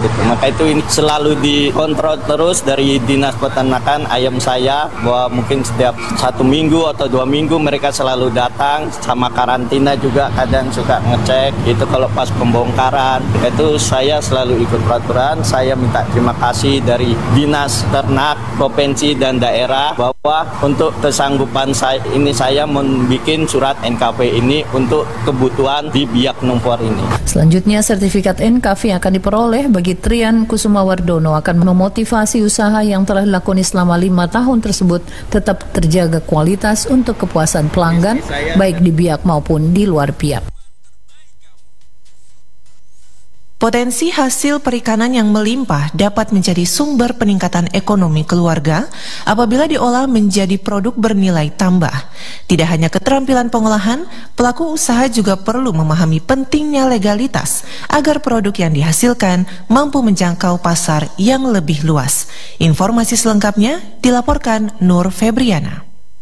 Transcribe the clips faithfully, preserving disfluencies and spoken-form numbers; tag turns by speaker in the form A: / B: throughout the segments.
A: gitu. Maka itu ini selalu dikontrol terus dari Dinas Peternakan ayam saya, bahwa mungkin setiap satu minggu atau dua minggu mereka selalu datang, sama karantina juga kadang suka ngecek. Itu kalau pas pembongkaran, itu saya selalu ikut peraturan. Saya minta terima kasih dari Dinas Ternak Provinsi dan daerah bahwa untuk kesanggupan saya ini saya membuat surat N K V ini untuk kebutuhan di Biak Numfor ini.
B: Selanjutnya sertifikat N K V akan diperoleh bagi Trian Kusumawardono, akan memotivasi usaha yang telah dilakoni selama lima tahun tersebut tetap terjaga kualitas untuk kepuasan pelanggan baik di Biak maupun di luar Biak.
C: Potensi hasil perikanan yang melimpah dapat menjadi sumber peningkatan ekonomi keluarga apabila diolah menjadi produk bernilai tambah. Tidak hanya keterampilan pengolahan, pelaku usaha juga perlu memahami pentingnya legalitas agar produk yang dihasilkan mampu menjangkau pasar yang lebih luas. Informasi selengkapnya dilaporkan Nur Febriana.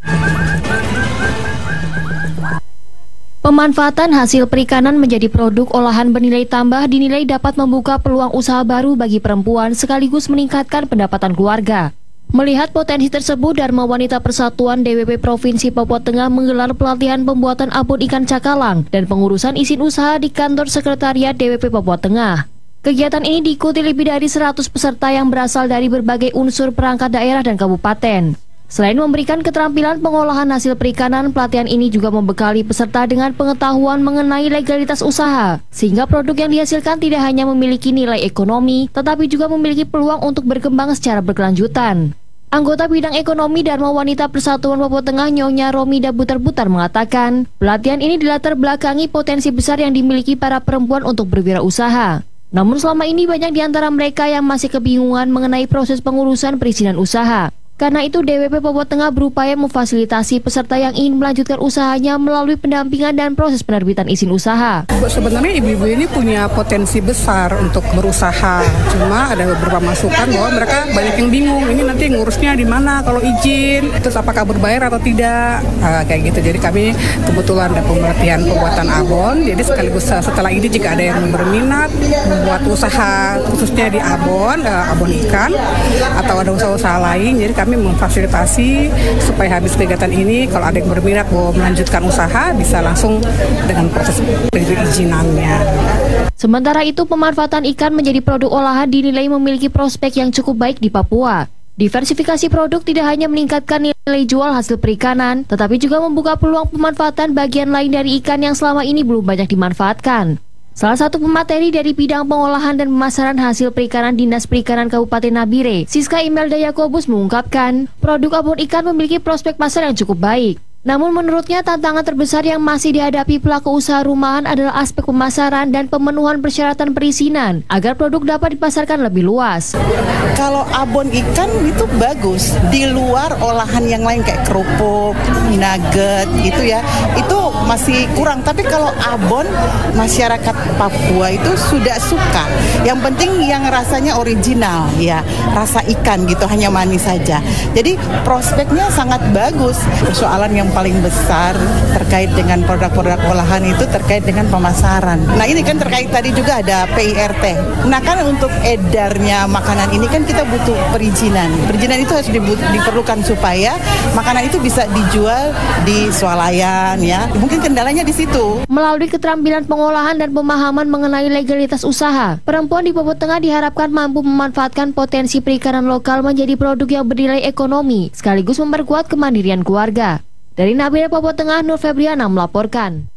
D: Pemanfaatan hasil perikanan menjadi produk olahan bernilai tambah dinilai dapat membuka peluang usaha baru bagi perempuan sekaligus meningkatkan pendapatan keluarga. Melihat potensi tersebut, Dharma Wanita Persatuan D W P Provinsi Papua Tengah menggelar pelatihan pembuatan abon ikan cakalang dan pengurusan izin usaha di kantor sekretariat D W P Papua Tengah. Kegiatan ini diikuti lebih dari seratus peserta yang berasal dari berbagai unsur perangkat daerah dan kabupaten. Selain memberikan keterampilan pengolahan hasil perikanan, pelatihan ini juga membekali peserta dengan pengetahuan mengenai legalitas usaha, sehingga produk yang dihasilkan tidak hanya memiliki nilai ekonomi, tetapi juga memiliki peluang untuk berkembang secara berkelanjutan. Anggota bidang ekonomi Dharma Wanita Persatuan Papua Tengah Nyonya Romida Butar-Butar mengatakan, pelatihan ini dilatar belakangi potensi besar yang dimiliki para perempuan untuk berwirausaha. Namun selama ini banyak di antara mereka yang masih kebingungan mengenai proses pengurusan perizinan usaha. Karena itu D W P Papua Tengah berupaya memfasilitasi peserta yang ingin melanjutkan usahanya melalui pendampingan dan proses penerbitan izin usaha.
E: Sebenarnya ibu-ibu ini punya potensi besar untuk berusaha. Cuma ada beberapa masukan bahwa mereka banyak yang bingung. Ini nanti ngurusnya di mana kalau izin, terus apakah berbayar atau tidak, nah, kayak gitu. Jadi kami kebetulan ada pelatihan pembuatan abon. Jadi sekaligus setelah ini jika ada yang berminat membuat usaha khususnya di abon, abon ikan atau ada usaha-usaha lain, jadi kami memfasilitasi supaya habis kegiatan ini kalau ada yang berminat mau melanjutkan usaha bisa langsung dengan proses perizinannya.
D: Sementara itu, pemanfaatan ikan menjadi produk olahan dinilai memiliki prospek yang cukup baik di Papua. Diversifikasi produk tidak hanya meningkatkan nilai jual hasil perikanan, tetapi juga membuka peluang pemanfaatan bagian lain dari ikan yang selama ini belum banyak dimanfaatkan. Salah satu pemateri dari bidang pengolahan dan pemasaran hasil perikanan Dinas Perikanan Kabupaten Nabire, Siska Imelda Yakobus mengungkapkan, produk abon ikan memiliki prospek pasar yang cukup baik. Namun menurutnya tantangan terbesar yang masih dihadapi pelaku usaha rumahan adalah aspek pemasaran dan pemenuhan persyaratan perizinan agar produk dapat dipasarkan lebih luas.
F: Kalau abon ikan itu bagus, di luar olahan yang lain kayak kerupuk, nugget gitu ya, itu masih kurang. Tapi kalau abon, masyarakat Papua itu sudah suka. Yang penting yang rasanya original ya, rasa ikan gitu, hanya manis saja. Jadi prospeknya sangat bagus. Persoalan yang paling besar terkait dengan produk-produk olahan itu terkait dengan pemasaran. Nah ini kan terkait tadi juga ada P I R T. Nah kan untuk edarnya makanan ini kan kita butuh perizinan. Perizinan itu harus diperlukan supaya makanan itu bisa dijual di swalayan ya. Mungkin kendalanya di situ.
D: Melalui keterampilan pengolahan dan pemahaman mengenai legalitas usaha, perempuan di Papua Tengah diharapkan mampu memanfaatkan potensi perikanan lokal menjadi produk yang bernilai ekonomi sekaligus memperkuat kemandirian keluarga. Dari Nabire, Papua Tengah, Nur Febriana melaporkan.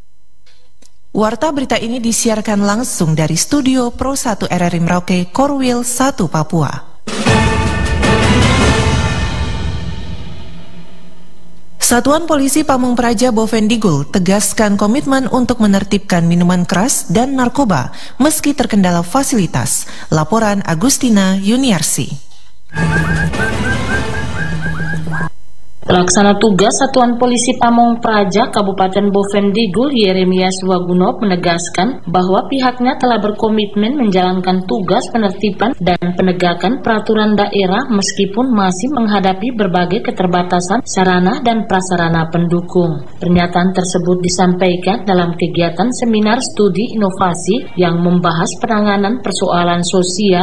C: Warta berita ini disiarkan langsung dari studio Pro satu R R I Merauke, Korwil satu, Papua. Satuan Polisi Pamung Praja Bovendigul tegaskan komitmen untuk menertibkan minuman keras dan narkoba meski terkendala fasilitas. Laporan Agustina Yuniarsi.
G: Pelaksana tugas Satuan Polisi Pamung Praja Kabupaten Bovendigul Yeremias Wagunov menegaskan bahwa pihaknya telah berkomitmen menjalankan tugas penertiban dan penegakan peraturan daerah meskipun masih menghadapi berbagai keterbatasan sarana dan prasarana pendukung. Pernyataan tersebut disampaikan dalam kegiatan seminar studi inovasi yang membahas penanganan persoalan sosial